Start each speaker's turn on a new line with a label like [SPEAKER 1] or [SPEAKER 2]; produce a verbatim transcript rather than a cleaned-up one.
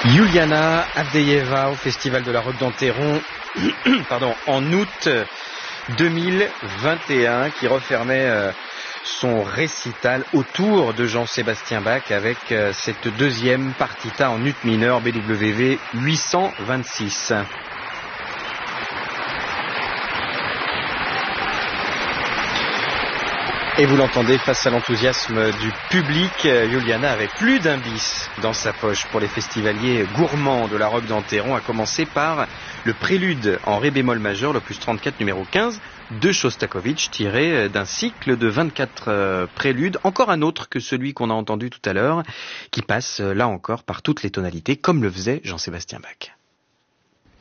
[SPEAKER 1] Juliana Avdeyeva au Festival de la Roque d'Enterron pardon, en août deux mille vingt et un, qui refermait euh, son récital autour de Jean-Sébastien Bach avec euh, cette deuxième partita en ut mineur B W V huit cent vingt-six. Et vous l'entendez, face à l'enthousiasme du public, Juliana avait plus d'un bis dans sa poche pour les festivaliers gourmands de la Roque d'Enterron, à commencer par le prélude en ré bémol majeur, l'opus trente-quatre numéro quinze de Shostakovich, tiré d'un cycle de vingt-quatre préludes, encore un autre que celui qu'on a entendu tout à l'heure, qui passe là encore par toutes les tonalités, comme le faisait Jean-Sébastien Bach.